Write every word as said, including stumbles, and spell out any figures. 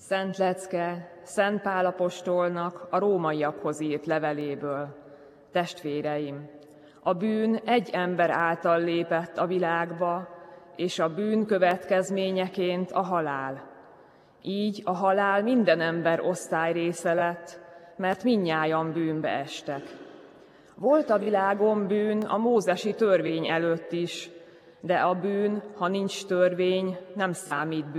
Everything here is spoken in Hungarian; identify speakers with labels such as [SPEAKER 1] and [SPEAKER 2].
[SPEAKER 1] Szent lecke Szent Pál apostolnak a rómaiakhoz írt leveléből. Testvéreim, a bűn egy ember által lépett a világba, és a bűn következményeként a halál. Így a halál minden ember osztályrésze lett, mert mindnyájan bűnbe estek. Volt a világon bűn a mózesi törvény előtt is, de a bűn, ha nincs törvény, nem számít bűn.